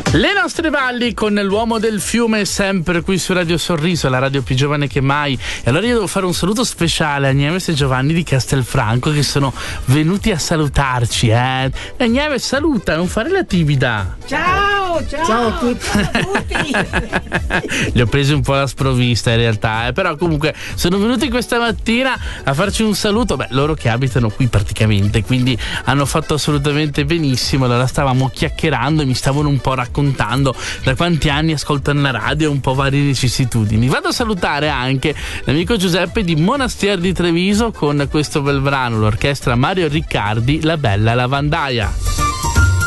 Le nostre valli con l'uomo del fiume, sempre qui su Radio Sorriso, la radio più giovane che mai. E allora io devo fare un saluto speciale a Nieves e Giovanni di Castelfranco che sono venuti a salutarci. Nieves, saluta, non fare la timida. Ciao a tutti. Li ho presi un po' alla sprovvista in realtà, però comunque sono venuti questa mattina a farci un saluto. Beh, loro che abitano qui praticamente, quindi hanno fatto assolutamente benissimo. Allora stavamo chiacchierando e mi stavano un po' raccontando da quanti anni ascoltano la radio e un po' varie vicissitudini. Vado a salutare anche l'amico Giuseppe di Monastier di Treviso con questo bel brano, l'orchestra Mario Riccardi, La Bella Lavandaia.